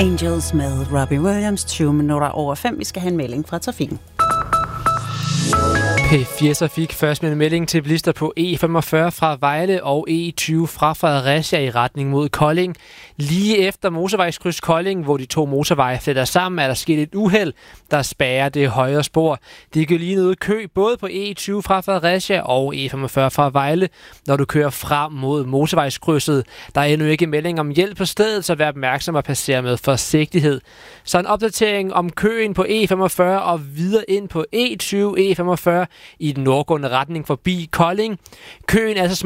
Angels med Robbie Williams, 20 minutter over 5. Vi skal have en melding fra trafikken. P4 Trafik først med en melding til bilister på E45 fra Vejle og E20 fra Fredericia i retning mod Kolding. Lige efter motorvejskryds Kolding, hvor de to motorveje fletter sammen, er der sket et uheld, der spærrer det højre spor. Det går lige noget kø både på E20 fra Fredericia og E45 fra Vejle, når du kører frem mod motorvejskrydset. Der er endnu ikke melding om hjælp på stedet, så vær opmærksom og passere med forsigtighed. Så en opdatering om køen på E45 og videre ind på E20, E45 i den nordgående retning forbi Kolding. Køen er så